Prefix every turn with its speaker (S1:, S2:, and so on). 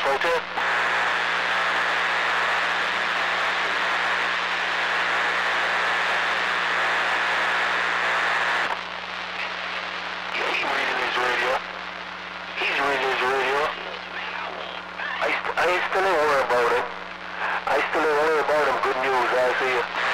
S1: Hotel. Yeah, he's reading his radio. He's reading his radio. I still ain't worried about him. I still ain't worried about him. Good news, I see you.